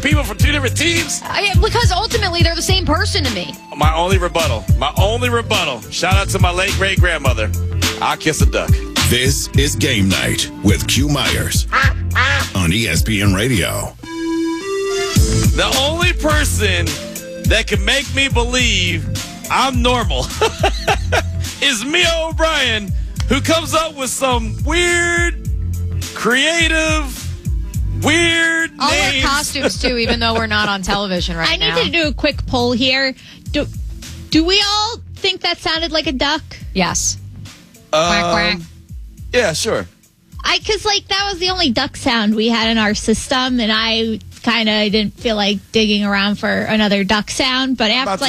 people from two different teams? Because ultimately they're the same person to me. My only rebuttal. Shout out to my late great grandmother. I'll kiss a duck. This is Game Night with Q Myers on ESPN Radio. The only person that can make me believe I'm normal is Mia O'Brien, who comes up with some weird, creative, weird I'll names. wear costumes too, even though we're not on television right now. I need to do a quick poll here. Do we all think that sounded like a duck? Yes. Quack, quack. Yeah, sure. Because that was the only duck sound we had in our system, and I kind of didn't feel like digging around for another duck sound. But after,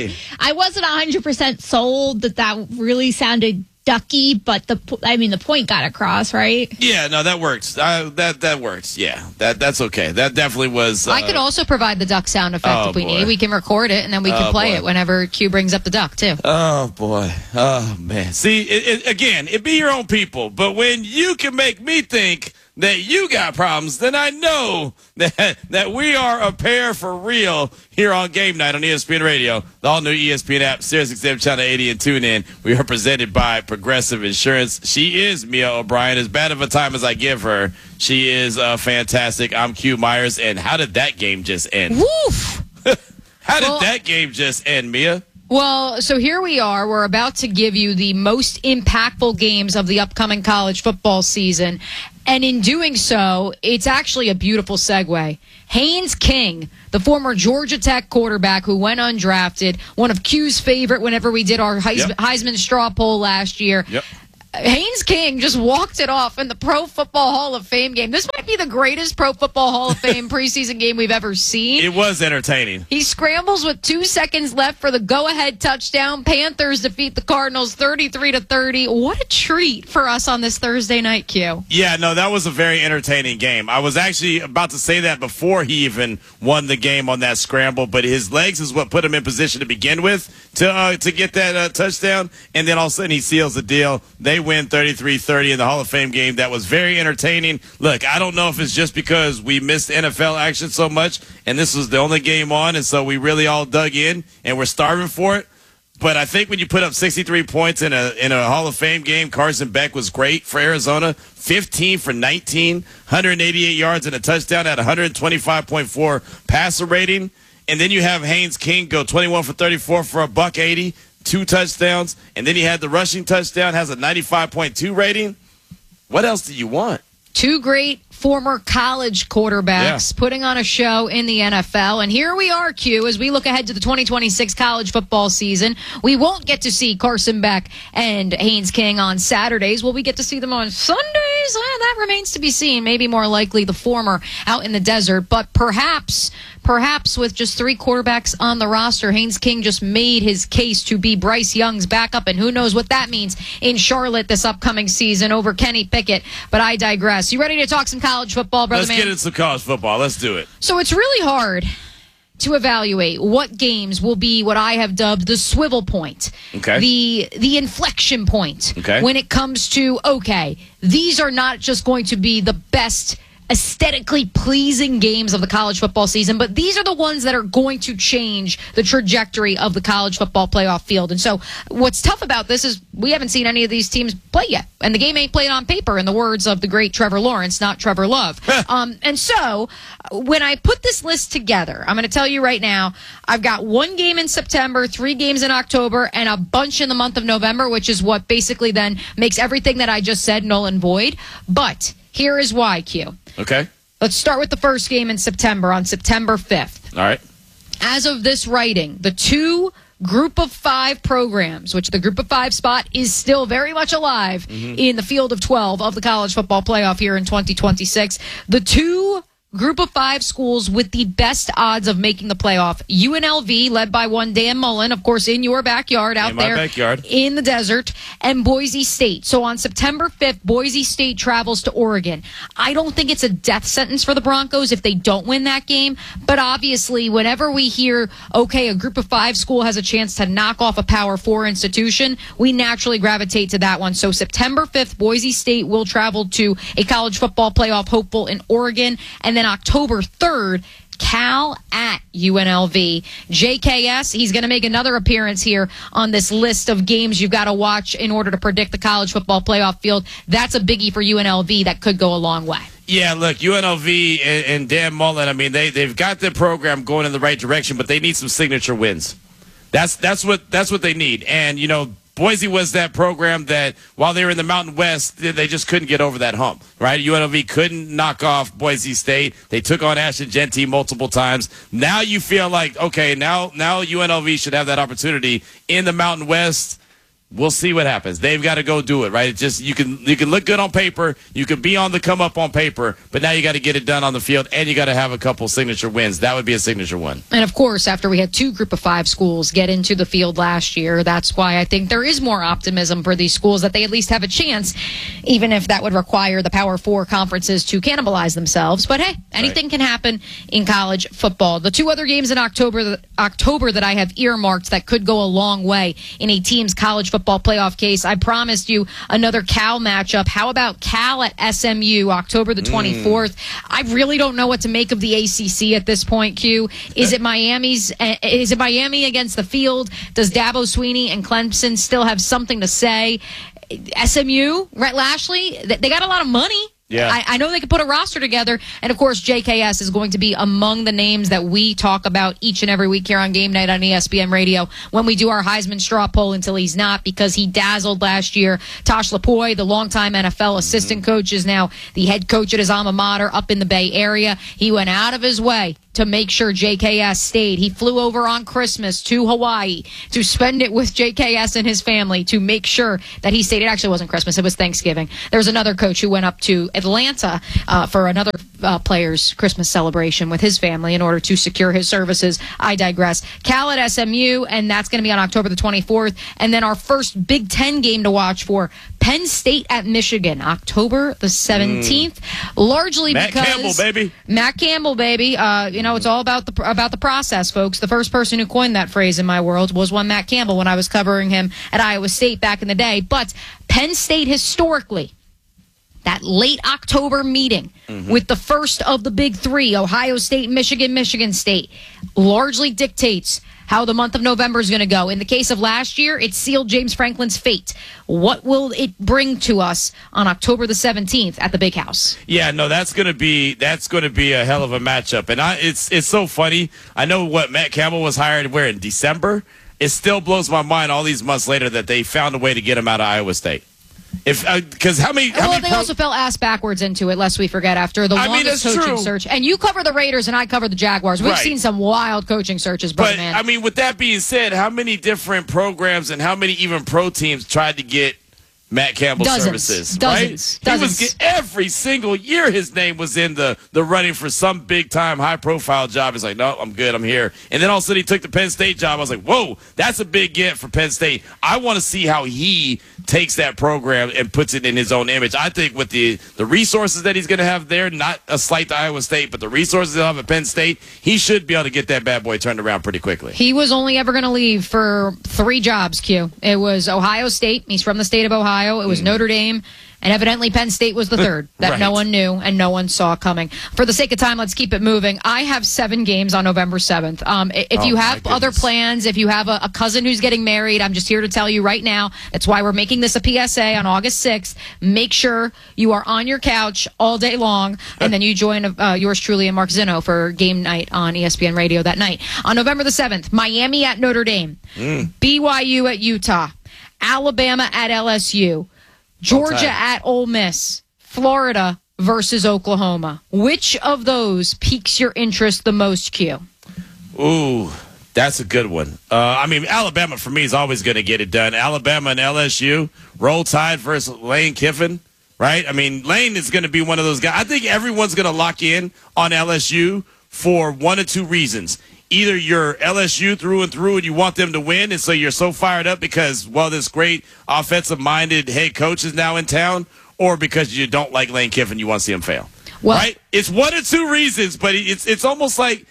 I wasn't 100% sold that really sounded ducky, but the point got across, right? Yeah, no, that works. That works. Yeah, that's okay. That definitely was. I could also provide the duck sound effect if we need. We can record it and then we can play it whenever Q brings up the duck too. Oh boy, oh man. See, it'd be your own people, but when you can make me think that you got problems, then I know that we are a pair for real here on Game Night on ESPN Radio, the all-new ESPN app, SiriusXM Channel 80, and TuneIn. We are presented by Progressive Insurance. She is Mia O'Brien. As bad of a time as I give her, she is fantastic. I'm Q Myers, and how did that game just end? Woof! How did that game just end, Mia? Well, so here we are. We're about to give you the most impactful games of the upcoming college football season. And in doing so, it's actually a beautiful segue. Haynes King, the former Georgia Tech quarterback who went undrafted, one of Q's favorite whenever we did our Heisman straw poll last year. Yep. Haynes King just walked it off in the Pro Football Hall of Fame game. This might be the greatest Pro Football Hall of Fame preseason game we've ever seen. It was entertaining. He scrambles with 2 seconds left for the go-ahead touchdown. Panthers defeat the Cardinals 33-30. What a treat for us on this Thursday night, Q. Yeah, no, that was a very entertaining game. I was actually about to say that before he even won the game on that scramble, but his legs is what put him in position to begin with to get that touchdown, and then all of a sudden he seals the deal. They win 33-30 in the Hall of Fame game. That was very entertaining. Look, I don't know if it's just because we missed NFL action so much, and this was the only game on, and so we really all dug in, and we're starving for it. But I think when you put up 63 points in a Hall of Fame game, Carson Beck was great for Arizona. 15 for 19, 188 yards and a touchdown at 125.4 passer rating. And then you have Haynes King go 21 for 34 for $180, 2 touchdowns. And then he had the rushing touchdown, has a 95.2 rating. What else do you want? 2 great former college quarterbacks putting on a show in the NFL. And here we are, Q, as we look ahead to the 2026 college football season. We won't get to see Carson Beck and Haynes King on Saturdays. Will we get to see them on Sundays? That remains to be seen. Maybe more likely the former out in the desert. But perhaps with just 3 quarterbacks on the roster, Haynes King just made his case to be Bryce Young's backup, and who knows what that means in Charlotte this upcoming season over Kenny Pickett. But I digress. You ready to talk some college football, brother? Let's get into some college football. Let's do it. So it's really hard to evaluate what games will be what I have dubbed the swivel point. Okay. The inflection point. Okay. When it comes to, these are not just going to be the best aesthetically pleasing games of the college football season, but these are the ones that are going to change the trajectory of the college football playoff field. And so what's tough about this is we haven't seen any of these teams play yet, and the game ain't played on paper, in the words of the great Trevor Lawrence, not Trevor Love. And so when I put this list together, I'm going to tell you right now, I've got 1 game in September, 3 games in October, and a bunch in the month of November, which is what basically then makes everything that I just said null and void. But here is why, Q. Okay. Let's start with the first game in September, on September 5th. All right. As of this writing, the 2 Group of 5 programs, which the Group of 5 spot is still very much alive in the field of 12 of the college football playoff here in 2026. The 2 Group of 5 schools with the best odds of making the playoff. UNLV, led by one Dan Mullen, of course, in your backyard out there in the desert, and Boise State. So on September 5th, Boise State travels to Oregon. I don't think it's a death sentence for the Broncos if they don't win that game, but obviously whenever we hear, a Group of 5 school has a chance to knock off a Power 4 institution, we naturally gravitate to that one. So September 5th, Boise State will travel to a college football playoff hopeful in Oregon, and then October 3rd, Cal at UNLV. JKS, he's going to make another appearance here on this list of games you've got to watch in order to predict the college football playoff field. That's a biggie for UNLV that could go a long way. Yeah, look, UNLV and Dan Mullen, I mean, they've got their program going in the right direction, but they need some signature wins. That's what they need. And, you know, Boise was that program that while they were in the Mountain West, they just couldn't get over that hump, right? UNLV couldn't knock off Boise State. They took on Ashton Genty multiple times. Now you feel like, okay, now UNLV should have that opportunity in the Mountain West. We'll see what happens. They've got to go do it, right? It's just you can look good on paper, you can be on the come up on paper, but now you got to get it done on the field, and you got to have a couple signature wins. That would be a signature one. And of course, after we had 2 Group of 5 schools get into the field last year, that's why I think there is more optimism for these schools that they at least have a chance, even if that would require the Power 4 conferences to cannibalize themselves. But hey, anything can happen in college football. The 2 other games in October that I have earmarked that could go a long way in a team's college football playoff case. I promised you another Cal matchup. How about Cal at SMU, October the 24th? I really don't know what to make of the ACC at this point, Q. Is it Miami against the field? Does Dabo Swinney and Clemson still have something to say? SMU, Rhett Lashley, they got a lot of money. Yeah. I know they could put a roster together. And, of course, JKS is going to be among the names that we talk about each and every week here on Game Night on ESPN Radio when we do our Heisman straw poll until he's not, because he dazzled last year. Tosh Lapoy, the longtime NFL assistant coach, is now the head coach at his alma mater up in the Bay Area. He went out of his way to make sure JKS stayed. He flew over on Christmas to Hawaii to spend it with JKS and his family to make sure that he stayed. It actually wasn't Christmas. It was Thanksgiving. There was another coach who went up to Atlanta for another player's Christmas celebration with his family in order to secure his services. I digress. Cal at SMU, and that's going to be on October the 24th. And then our first Big Ten game to watch for Penn State at Michigan, October the 17th. Largely Matt because Campbell, baby. Matt Campbell, baby. You know, it's all about the process, folks. The first person who coined that phrase in my world was one Matt Campbell when I was covering him at Iowa State back in the day. But Penn State historically, that late October meeting with the first of the big 3, Ohio State, Michigan State, largely dictates how the month of November is going to go. In the case of last year, it sealed James Franklin's fate. What will it bring to us on October the 17th at the Big House? Yeah, no, that's going to be a hell of a matchup. And it's so funny. I know what Matt Campbell was hired in December. It still blows my mind all these months later that they found a way to get him out of Iowa State. Because how many also fell ass backwards into it, lest we forget, after the longest coaching search. And you cover the Raiders and I cover the Jaguars. We've seen some wild coaching searches, brother, man. I mean, with that being said, how many different programs and how many even pro teams tried to get Matt Campbell's services? Dozens. He was every single year his name was in the running for some big time high profile job. He's like, no, I'm good, I'm here. And then all of a sudden he took the Penn State job. I was like, whoa, that's a big get for Penn State. I want to see how he takes that program and puts it in his own image. I think with the resources that he's going to have there, not a slight to Iowa State, but the resources he'll have at Penn State, he should be able to get that bad boy turned around pretty quickly. He was only ever going to leave for 3 jobs, Q. It was Ohio State. He's from the state of Ohio. It was Notre Dame. And evidently Penn State was the third that no one knew and no one saw coming. For the sake of time, let's keep it moving. I have 7 games on November 7th. If you have other plans, if you have a cousin who's getting married, I'm just here to tell you right now, that's why we're making this a PSA on August 6th. Make sure you are on your couch all day long, and then you join yours truly and Mark Zinno for game night on ESPN Radio that night. On November the 7th, Miami at Notre Dame, BYU at Utah, Alabama at LSU, Georgia at Ole Miss, Florida versus Oklahoma. Which of those piques your interest the most, Q? Ooh, that's a good one. I mean, Alabama for me is always going to get it done. Alabama and LSU, Roll Tide versus Lane Kiffin, right? I mean, Lane is going to be one of those guys. I think everyone's going to lock in on LSU for 1 or 2 reasons. Either you're LSU through and through and you want them to win, and so you're so fired up because, well, this great offensive-minded head coach is now in town, or because you don't like Lane Kiffin, you want to see him fail. Well, right? It's 1 or 2 reasons, but it's almost like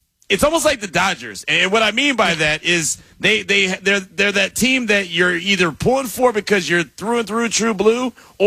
the Dodgers. And what I mean by that is they're that team that you're either pulling for because you're through and through true blue, or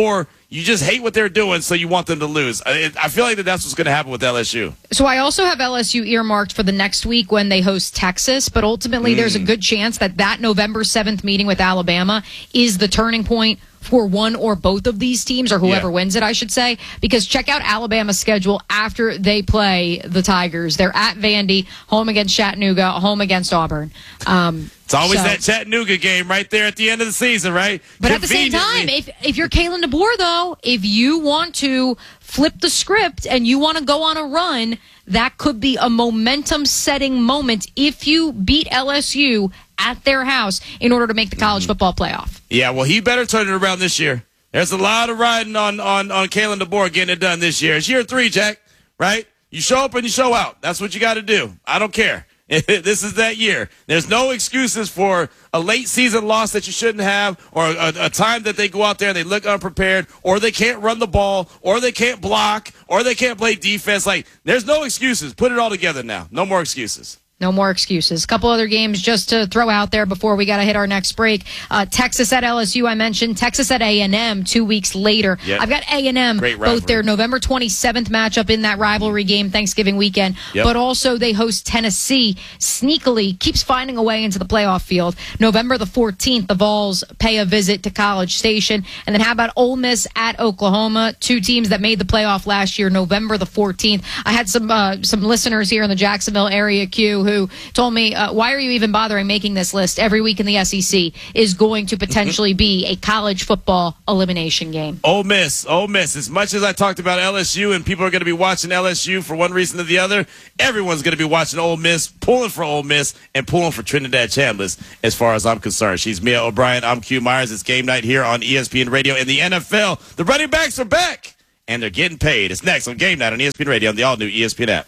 you just hate what they're doing, so you want them to lose. I feel like that's what's going to happen with LSU. So I also have LSU earmarked for the next week when they host Texas, but ultimately there's a good chance that November 7th meeting with Alabama is the turning point for one or both of these teams, or whoever wins it, I should say, because check out Alabama's schedule after they play the Tigers. They're at Vandy, home against Chattanooga, home against Auburn. It's always that Chattanooga game right there at the end of the season, right? But at the same time, if you're Kalen DeBoer, though, if you want to flip the script and you want to go on a run, that could be a momentum-setting moment if you beat LSU at their house in order to make the college football playoff. Yeah, well, he better turn it around this year. There's a lot of riding on Kalen DeBoer getting it done this year. It's year 3, Jack, right? You show up and you show out. That's what you got to do. I don't care. This is that year. There's no excuses for a late season loss that you shouldn't have, or a time that they go out there and they look unprepared, or they can't run the ball, or they can't block, or they can't play defense. Like, there's no excuses. Put it all together now. No more excuses. No more excuses. A couple other games just to throw out there before we got to hit our next break. Texas at LSU, I mentioned. Texas at A&M 2 weeks later. Yep. I've got A&M, both their November 27th matchup in that rivalry game, Thanksgiving weekend, but also they host Tennessee. Sneakily keeps finding a way into the playoff field. November the 14th, the Vols pay a visit to College Station. And then how about Ole Miss at Oklahoma? 2 teams that made the playoff last year, November the 14th. I had some listeners here in the Jacksonville area, Q, who told me, why are you even bothering making this list? Every week in the SEC is going to potentially be a college football elimination game. Ole Miss. As much as I talked about LSU and people are going to be watching LSU for one reason or the other, everyone's going to be watching Ole Miss, pulling for Ole Miss, and pulling for Trinidad Chambliss as far as I'm concerned. She's Mia O'Brien. I'm Q Myers. It's game night here on ESPN Radio. In the NFL, the running backs are back, and they're getting paid. It's next on Game Night on ESPN Radio on the all-new ESPN app.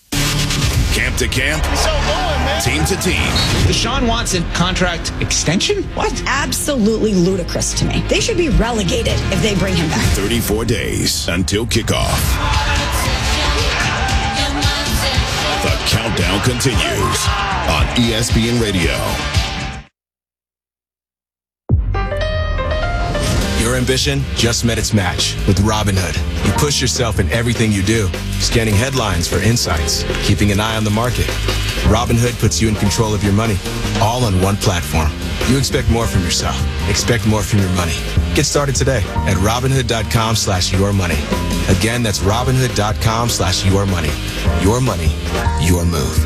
Camp to camp, team to team. Deshaun Watson contract extension? What? Absolutely ludicrous to me. They should be relegated if they bring him back. 34 days until kickoff. The countdown continues on ESPN Radio. Your ambition just met its match with Robinhood. You push yourself in everything you do, scanning headlines for insights, keeping an eye on the market. Robinhood puts you in control of your money, all on one platform. You expect more from yourself. Expect more from your money. Get started today at Robinhood.com/yourmoney. Again, that's Robinhood.com/yourmoney. Your money, your move.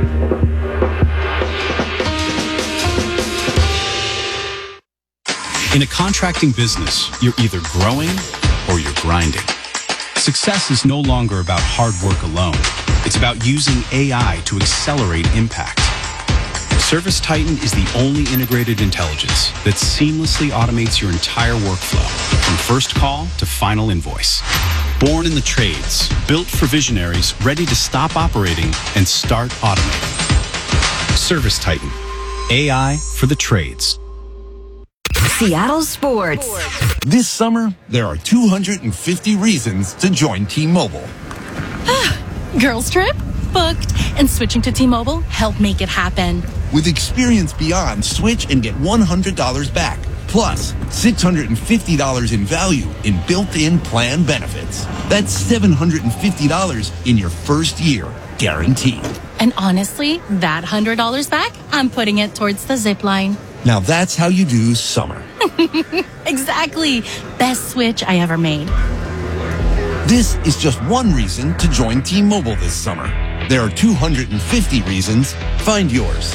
In a contracting business, you're either growing or you're grinding. Success is no longer about hard work alone. It's about using AI to accelerate impact. ServiceTitan is the only integrated intelligence that seamlessly automates your entire workflow, from first call to final invoice. Born in the trades, built for visionaries ready to stop operating and start automating. ServiceTitan, AI for the trades. Seattle Sports. This summer, there are 250 reasons to join T-Mobile. Girls trip? Booked. And switching to T-Mobile helped make it happen. With Experience Beyond, switch and get $100 back. Plus, $650 in value in built-in plan benefits. That's $750 in your first year, guaranteed. And honestly, that $100 back, I'm putting it towards the zip line. Now that's how you do summer. Exactly. Best switch I ever made. This is just one reason to join T-Mobile this summer. There are 250 reasons. Find yours.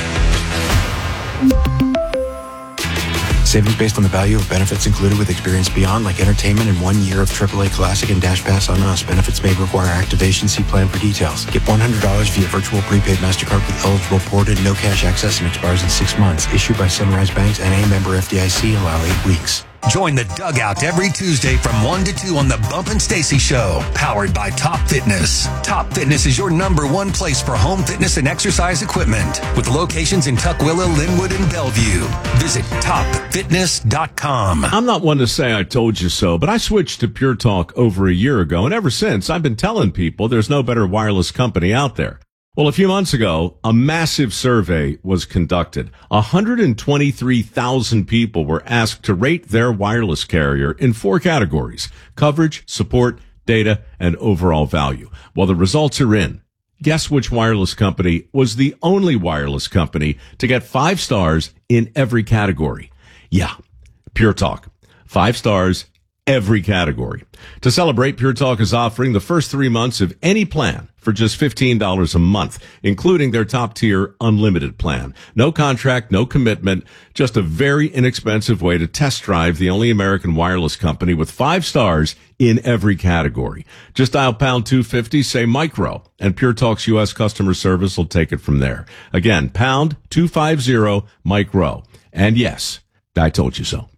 Savings based on the value of benefits included with Experience Beyond, like entertainment and 1 year of AAA Classic and Dash Pass on us. Benefits may require activation. See plan for details. Get $100 via virtual prepaid MasterCard with eligible ported, no cash access, and expires in 6 months. Issued by Sunrise Banks, N.A. member FDIC. Allow 8 weeks. Join the Dugout every Tuesday from 1 to 2 on the Bump and Stacy Show, powered by Top Fitness. Top Fitness is your #1 place for home fitness and exercise equipment, with locations in Tukwila, Linwood, and Bellevue. Visit topfitness.com. I'm not one to say I told you so, but I switched to Pure Talk over a year ago, and ever since, I've been telling people there's no better wireless company out there. Well, a few months ago, a massive survey was conducted. 123,000 people were asked to rate their wireless carrier in 4 categories: coverage, support, data, and overall value. Well, the results are in. Guess which wireless company was the only wireless company to get 5 stars in every category? Yeah, Pure Talk. 5 stars, every category. To celebrate, Pure Talk is offering the first 3 months of any plan for just $15 a month, including their top-tier unlimited plan. No contract, no commitment, just a very inexpensive way to test drive the only American wireless company with 5 stars in every category. Just dial pound 250, say micro, and Pure Talk's U.S. customer service will take it from there. Again, pound 250 micro. And yes, I told you so.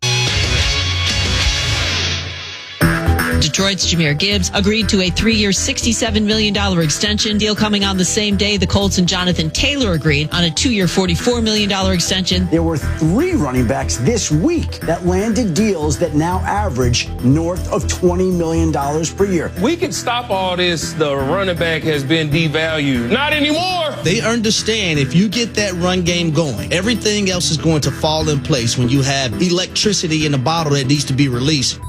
Detroit's Jahmyr Gibbs agreed to a 3-year, $67 million extension deal coming on the same day. The Colts and Jonathan Taylor agreed on a 2-year, $44 million extension. There were 3 running backs this week that landed deals that now average north of $20 million per year. We can stop all this. The running back has been devalued. Not anymore. They understand if you get that run game going, everything else is going to fall in place when you have electricity in the bottle that needs to be released.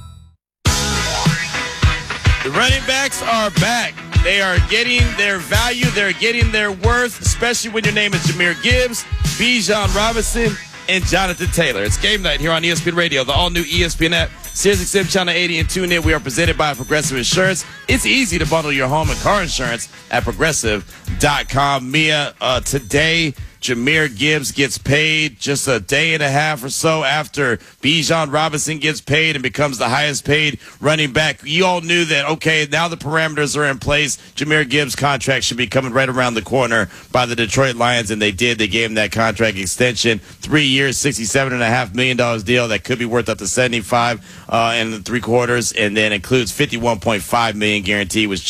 The running backs are back. They are getting their value. They're getting their worth, especially when your name is Jahmyr Gibbs, Bijan Robinson, and Jonathan Taylor. It's game night here on ESPN Radio, the all-new ESPN app, SiriusXM Channel 80, and TuneIn. We are presented by Progressive Insurance. It's easy to bundle your home and car insurance at Progressive.com. Mia, today, Jahmyr Gibbs gets paid just a day and a half or so after Bijan Robinson gets paid and becomes the highest paid running back. You all knew that, okay, now the parameters are in place. Jahmyr Gibbs' contract should be coming right around the corner by the Detroit Lions, and they did. They gave him that contract extension, 3 years, $67.5 million deal that could be worth up to $75 and 3/4, and then includes $51.5 million guarantee, which